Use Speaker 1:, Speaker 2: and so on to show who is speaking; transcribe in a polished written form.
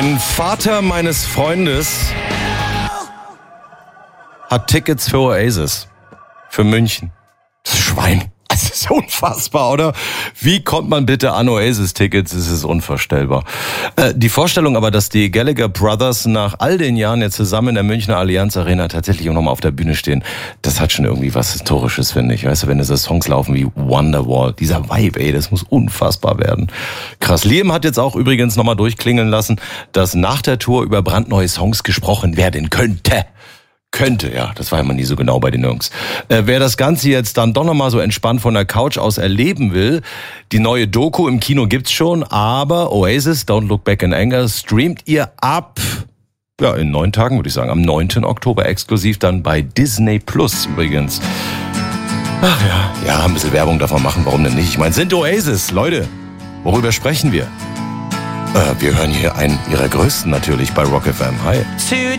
Speaker 1: Ein Vater meines Freundes hat Tickets für Oasis. Für München. Das Schwein. Das ist unfassbar, oder? Wie kommt man bitte an Oasis-Tickets? Es ist unvorstellbar. Die Vorstellung aber, dass die Gallagher Brothers nach all den Jahren jetzt zusammen in der Münchner Allianz Arena tatsächlich auch nochmal auf der Bühne stehen, das hat schon irgendwie was Historisches, finde ich. Weißt du, wenn diese Songs laufen wie Wonderwall, dieser Vibe, ey, das muss unfassbar werden. Krass. Liam hat jetzt auch übrigens nochmal durchklingeln lassen, dass nach der Tour über brandneue Songs gesprochen werden könnte. Ja, das war immer nie so genau bei den Jungs. Wer das Ganze jetzt dann doch nochmal so entspannt von der Couch aus erleben will, die neue Doku im Kino gibt's schon, aber Oasis, Don't Look Back in Anger, streamt ihr ab, ja, in 9 Tagen würde ich sagen, am 9. Oktober exklusiv dann bei Disney Plus übrigens. Ach ja, ein bisschen Werbung darf man machen, warum denn nicht? Ich meine, sind Oasis, Leute, worüber sprechen wir? Wir hören hier einen ihrer größten natürlich bei Rock FM. Hi.